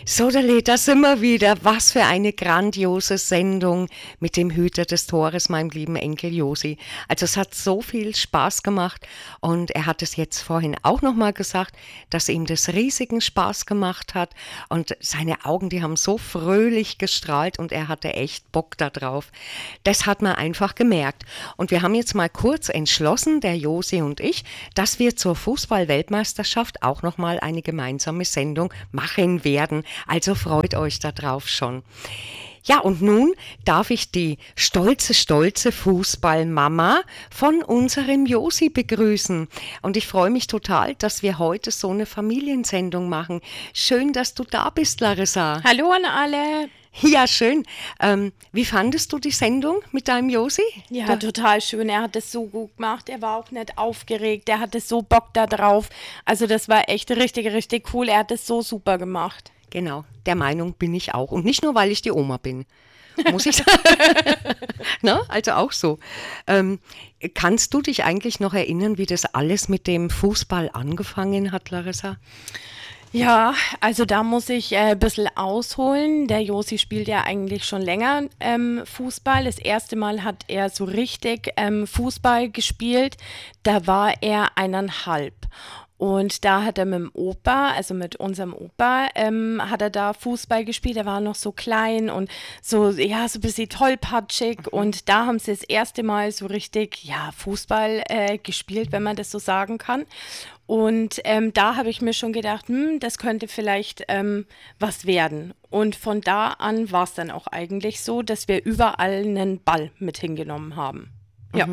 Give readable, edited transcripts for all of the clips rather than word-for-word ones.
So, Dale, da sind wir wieder. Was für eine grandiose Sendung mit dem Hüter des Tores, meinem lieben Enkel Josi. Also es hat so viel Spaß gemacht und er hat es jetzt vorhin auch nochmal gesagt, dass ihm das riesigen Spaß gemacht hat und seine Augen, die haben so fröhlich gestrahlt und er hatte echt Bock da drauf. Das hat man einfach gemerkt. Und wir haben jetzt mal kurz entschlossen, der Josi und ich, dass wir zur Fußball-Weltmeisterschaft auch nochmal eine gemeinsame Sendung machen werden. Also freut euch darauf schon. Ja, und nun darf ich die stolze Fußballmama von unserem Josi begrüßen. Und ich freue mich total, dass wir heute so eine Familiensendung machen. Schön, dass du da bist, Larissa. Hallo an alle. Ja, schön. Wie fandest du die Sendung mit deinem Josi? Ja, total schön. Er hat es so gut gemacht. Er war auch nicht aufgeregt. Er hatte so Bock da drauf. Also das war echt richtig cool. Er hat es so super gemacht. Genau, der Meinung bin ich auch. Und nicht nur, weil ich die Oma bin, muss ich sagen. Na, also auch so. Kannst du dich eigentlich noch erinnern, wie das alles mit dem Fußball angefangen hat, Larissa? Ja, also da muss ich ein bisschen ausholen. Der Josi spielt ja eigentlich schon länger Fußball. Das erste Mal hat er so richtig Fußball gespielt. Da war er 1,5. Und da hat er mit dem Opa, also mit unserem Opa, hat er da Fußball gespielt. Er war noch so klein und so, ja, so ein bisschen tollpatschig. Und da haben sie das erste Mal so richtig, ja, Fußball gespielt, wenn man das so sagen kann. Und da habe ich mir schon gedacht, das könnte vielleicht was werden. Und von da an war es dann auch eigentlich so, dass wir überall einen Ball mit hingenommen haben. Ja.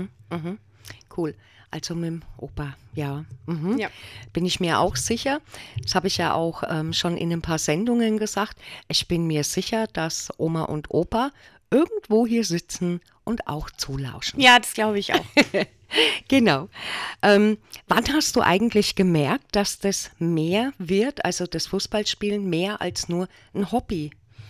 Cool. Also mit dem Opa, ja. Ja. Bin ich mir auch sicher. Das habe ich ja auch schon in ein paar Sendungen gesagt. Ich bin mir sicher, dass Oma und Opa irgendwo hier sitzen und auch zulauschen. Ja, das glaube ich auch. Genau. Wann hast du eigentlich gemerkt, dass das mehr wird, also das Fußballspielen mehr als nur ein Hobby?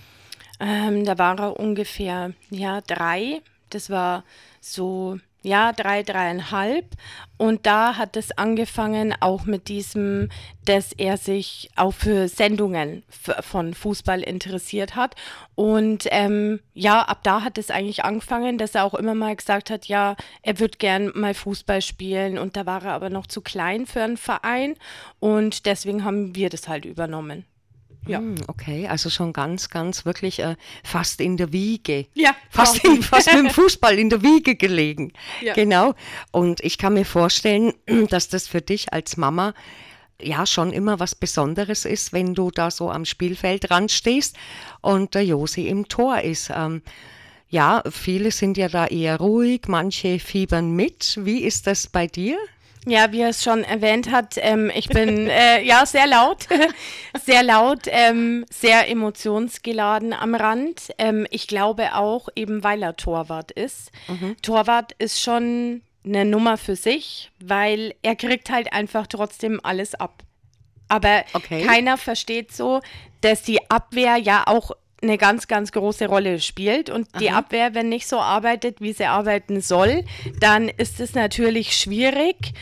Da war er ungefähr, ja, 3. Das war so, ja, 3, 3,5. Und da hat es angefangen auch mit diesem, dass er sich auch für Sendungen von Fußball interessiert hat. Und ja, ab da hat es eigentlich angefangen, dass er auch immer mal gesagt hat, ja, er würde gern mal Fußball spielen. Und da war er aber noch zu klein für einen Verein. Und deswegen haben wir das halt übernommen. Ja. Okay, also schon ganz wirklich fast in der Wiege. Ja, Fast mit dem Fußball in der Wiege gelegen. Ja. Genau. Und ich kann mir vorstellen, dass das für dich als Mama ja schon immer was Besonderes ist, wenn du da so am Spielfeld dran stehst und der Josi im Tor ist. Ja, viele sind ja da eher ruhig, manche fiebern mit. Wie ist das bei dir? Ja, wie er es schon erwähnt hat, ich bin ja sehr laut, sehr laut, sehr emotionsgeladen am Rand. Ich glaube auch, eben weil er Torwart ist. Torwart ist schon eine Nummer für sich, weil er kriegt halt einfach trotzdem alles ab. Aber Okay. keiner versteht so, dass die Abwehr ja auch eine ganz große Rolle spielt und die Abwehr, wenn nicht so arbeitet, wie sie arbeiten soll, dann ist es natürlich schwierig,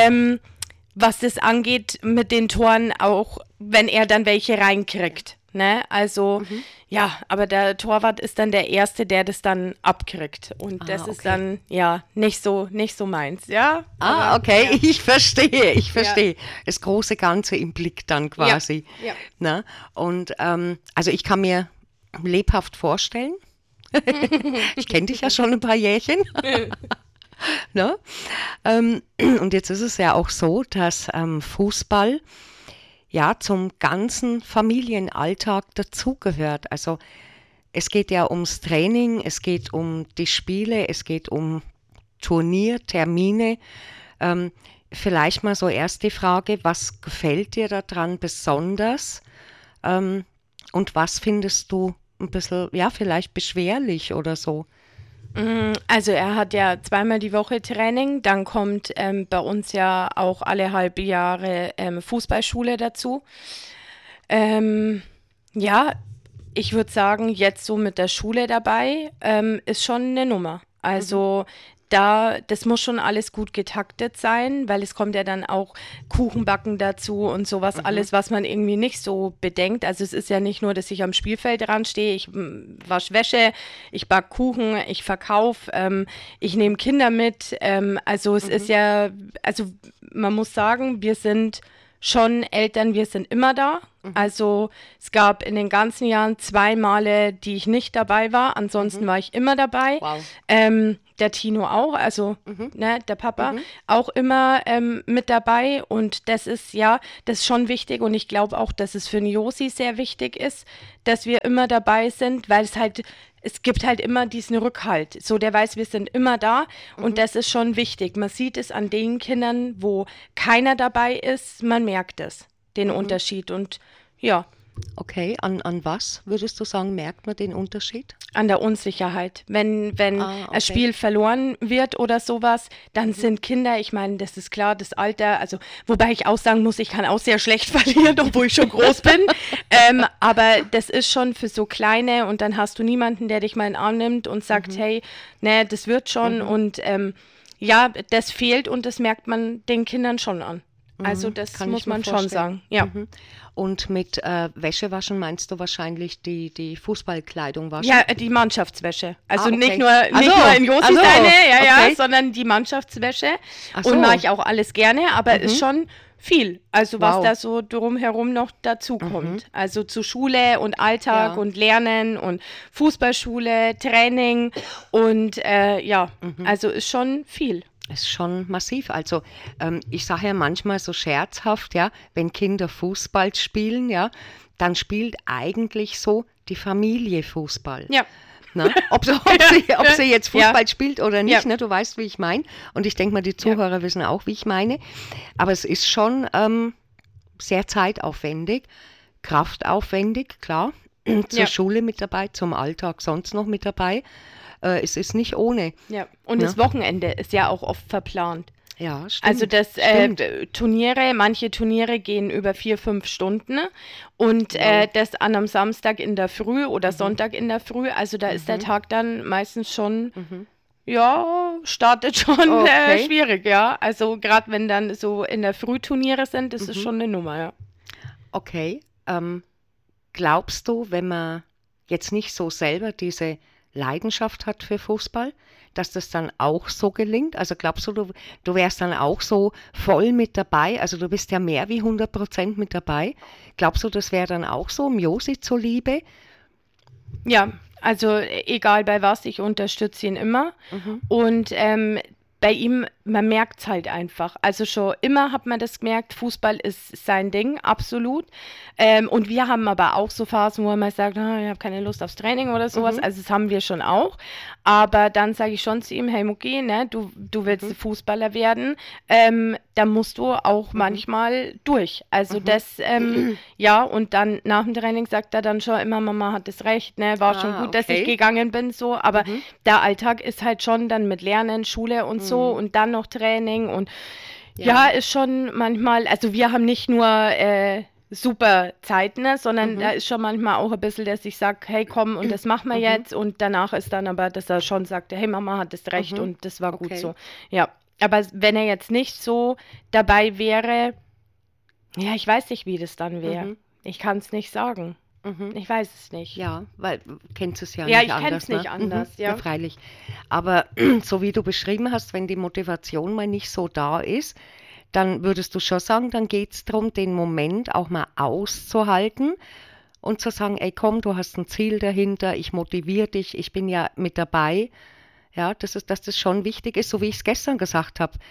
was das angeht mit den Toren, auch wenn er dann welche reinkriegt. Ne? Also ja, aber der Torwart ist dann der Erste, der das dann abkriegt und das ist okay. dann ja nicht so meins, ja. Ah, Aber, okay, ja. ich verstehe. Das große Ganze im Blick dann quasi. Ja. Na? Und also ich kann mir lebhaft vorstellen, ich kenne dich ja schon ein paar Jährchen, ne? Und jetzt ist es ja auch so, dass Fußball ja zum ganzen Familienalltag dazugehört. Also es geht ja ums Training, es geht um die Spiele, es geht um Turniertermine. Vielleicht mal so erst die Frage, was gefällt dir daran besonders und was findest du ein bisschen, ja, vielleicht beschwerlich oder so? Also er hat ja 2-mal die Woche Training, dann kommt bei uns ja auch alle halbe Jahre Fußballschule dazu. Ja, ich würde sagen, jetzt so mit der Schule dabei ist schon eine Nummer. Also das muss schon alles gut getaktet sein, weil es kommt ja dann auch Kuchenbacken dazu und sowas, alles, was man irgendwie nicht so bedenkt. Also es ist ja nicht nur, dass ich am Spielfeld dran stehe, ich wasche Wäsche, ich backe Kuchen, ich verkaufe, ich nehme Kinder mit. Also es ist ja, also man muss sagen, wir sind schon Eltern, wir sind immer da. Also es gab in den ganzen Jahren 2 Male, die ich nicht dabei war. Ansonsten war ich immer dabei. Wow. Der Tino auch, also ne, der Papa auch immer mit dabei. Und das ist das ist schon wichtig. Und ich glaube auch, dass es für den Josi sehr wichtig ist, dass wir immer dabei sind, weil es gibt halt immer diesen Rückhalt. So, der weiß, wir sind immer da und das ist schon wichtig. Man sieht es an den Kindern, wo keiner dabei ist, man merkt es, den Unterschied. Und ja, Okay, an was würdest du sagen, merkt man den Unterschied? an der Unsicherheit. Wenn Ah, ein okay. Spiel verloren wird oder sowas, dann sind Kinder, ich meine, das ist klar, das Alter, also wobei ich auch sagen muss, ich kann auch sehr schlecht verlieren, obwohl ich schon groß bin. Aber das ist schon für so Kleine und dann hast du niemanden, der dich mal in den Arm nimmt und sagt, hey, ne, das wird schon und ja, das fehlt und das merkt man den Kindern schon an. Also das Kann muss ich mir man schon vorstellen. sagen, ja. Und mit Wäschewaschen meinst du wahrscheinlich die Fußballkleidung waschen? Ja, die Mannschaftswäsche. Also okay. nicht nur Ach so, in Josi ach so, seine, okay. sondern die Mannschaftswäsche. Ach so. Und mache ich auch alles gerne, aber ist schon viel. Also was Wow. da so drumherum noch dazu kommt. Also zu Schule und Alltag Ja. und Lernen und Fußballschule, Training und also ist schon viel. Ist schon massiv. Also ich sage ja manchmal so scherzhaft, ja, wenn Kinder Fußball spielen, ja, dann spielt eigentlich so die Familie Fußball. Ja. Ne? Ob sie jetzt Fußball Ja. spielt oder nicht, Ja. ne? Du weißt, wie ich meine. Und ich denke mal, die Zuhörer wissen auch, wie ich meine. Aber es ist schon sehr zeitaufwendig, kraftaufwendig, klar. Zur Ja. Schule mit dabei, zum Alltag sonst noch mit dabei. Es ist nicht ohne. Ja. Und das Wochenende ist ja auch oft verplant. Ja, stimmt. Also das stimmt. manche Turniere gehen über 4, 5 Stunden und das an einem Samstag in der Früh oder Sonntag in der Früh. Also da ist der Tag dann meistens schon, startet schon Okay. schwierig, ja. Also gerade wenn dann so in der Früh Turniere sind, das ist schon eine Nummer, ja. Okay. Glaubst du, wenn man jetzt nicht so selber diese Leidenschaft hat für Fußball, dass das dann auch so gelingt? Also glaubst du, du wärst dann auch so voll mit dabei? Also du bist ja mehr wie 100% mit dabei. Glaubst du, das wäre dann auch so, um Josi zuliebe? Ja, also egal bei was, ich unterstütze ihn immer. Und bei ihm, man merkt es halt einfach. Also schon immer hat man das gemerkt, Fußball ist sein Ding, absolut. Und wir haben aber auch so Phasen, wo man sagt, ich habe keine Lust aufs Training oder sowas. Also das haben wir schon auch. Aber dann sage ich schon zu ihm, hey Muki, ne, du willst Fußballer werden, da musst du auch manchmal durch. Also das, ja, und dann nach dem Training sagt er dann schon immer, Mama hat das recht, ne, war schon gut, dass ich okay. gegangen bin, so. Aber der Alltag ist halt schon dann mit Lernen, Schule und so und dann noch Training und ja, ist schon manchmal, also wir haben nicht nur super Zeiten, ne, sondern da ist schon manchmal auch ein bisschen, dass ich sage, hey komm und das machen wir jetzt und danach ist dann aber, dass er schon sagt, hey Mama hat das recht und das war gut Okay. so. Ja, aber wenn er jetzt nicht so dabei wäre, ja, ich weiß nicht, wie das dann wäre. Ich kann es nicht sagen. Ich weiß es nicht. Ja, weil kennst es ja Ja, nicht ich anders. kenn's nicht anders, ja. Ja, freilich. Aber so wie du beschrieben hast, wenn die Motivation mal nicht so da ist, dann würdest du schon sagen, dann geht es darum, den Moment auch mal auszuhalten und zu sagen, ey komm, du hast ein Ziel dahinter, ich motiviere dich, ich bin ja mit dabei. Ja, dass das schon wichtig ist, so wie ich es gestern gesagt habe.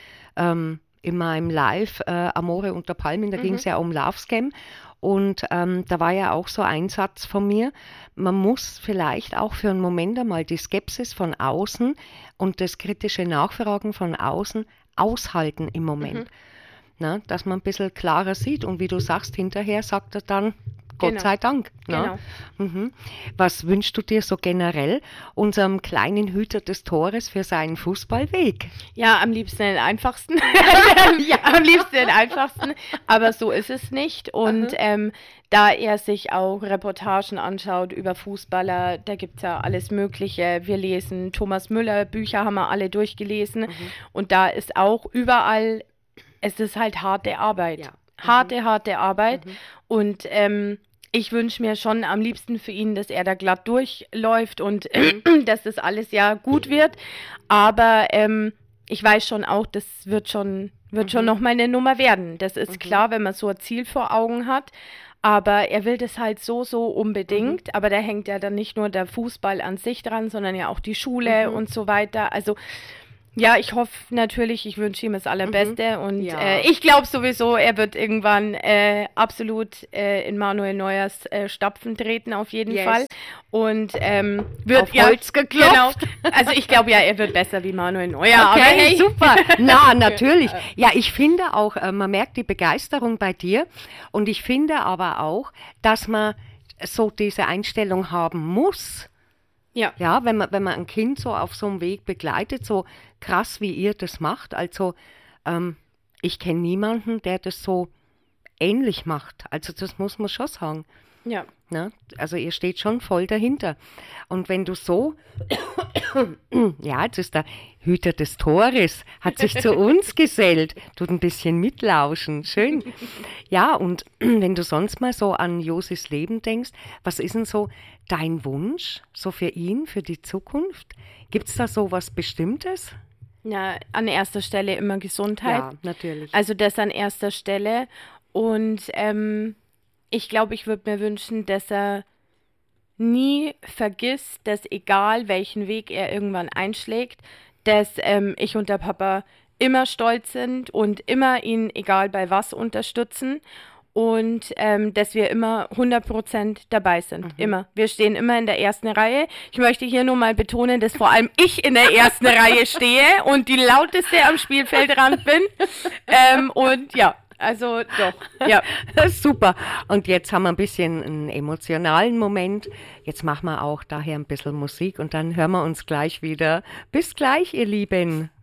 In meinem Live Amore unter Palmen, da ging es ja um Love Scam. Und da war ja auch so ein Satz von mir, man muss vielleicht auch für einen Moment einmal die Skepsis von außen und das kritische Nachfragen von außen aushalten im Moment. Na, dass man ein bisschen klarer sieht. Und wie du sagst, hinterher sagt er dann, Gott Genau. sei Dank. Ne? Genau. Mhm. Was wünschst du dir so generell unserem kleinen Hüter des Tores für seinen Fußballweg? Ja, am liebsten den einfachsten. Ja. Am liebsten den einfachsten. Aber so ist es nicht. Und da er sich auch Reportagen anschaut über Fußballer, da gibt es ja alles Mögliche. Wir lesen Thomas Müller, Bücher haben wir alle durchgelesen. Und da ist auch überall, es ist halt harte Arbeit. Ja. Harte Arbeit. Und ich wünsche mir schon am liebsten für ihn, dass er da glatt durchläuft und dass das alles ja gut wird. Aber ich weiß schon auch, das wird schon noch mal eine Nummer werden. Das ist klar, wenn man so ein Ziel vor Augen hat. Aber er will das halt so unbedingt. Aber da hängt ja dann nicht nur der Fußball an sich dran, sondern ja auch die Schule und so weiter. Also ja, ich hoffe natürlich, ich wünsche ihm das Allerbeste und Ja. ich glaube sowieso, er wird irgendwann absolut in Manuel Neuers Stapfen treten, auf jeden Yes. Fall. Und wird Auf Holz geklopft. Genau. Also ich glaube ja, er wird besser wie Manuel Neuer. Aber Okay, hey. super. Na, natürlich. Ja, ich finde auch, man merkt die Begeisterung bei dir und ich finde aber auch, dass man so diese Einstellung haben muss. Ja. Ja, wenn man ein Kind so auf so einem Weg begleitet, so krass wie ihr das macht. Also ich kenne niemanden, der das so ähnlich macht. Also das muss man schon sagen. Ja. Ne? Also ihr steht schon voll dahinter. Und wenn du so, ja, jetzt ist der Hüter des Tores, hat sich zu uns gesellt, tut ein bisschen mitlauschen, schön. Ja, und wenn du sonst mal so an Josis Leben denkst, was ist denn so dein Wunsch, so für ihn, für die Zukunft? Gibt es da so was Bestimmtes? Ja, an erster Stelle immer Gesundheit. Ja, natürlich. Also das an erster Stelle. Und ich glaube, ich würde mir wünschen, dass er nie vergisst, dass egal welchen Weg er irgendwann einschlägt, dass ich und der Papa immer stolz sind und immer ihn, egal bei was, unterstützen. Und dass wir immer 100% dabei sind. Immer. Wir stehen immer in der ersten Reihe. Ich möchte hier nur mal betonen, dass vor allem ich in der ersten Reihe stehe und die lauteste am Spielfeldrand bin. Und ja, also doch. Ja. Super. Und jetzt haben wir ein bisschen einen emotionalen Moment. Jetzt machen wir auch daher ein bisschen Musik und dann hören wir uns gleich wieder. Bis gleich, ihr Lieben.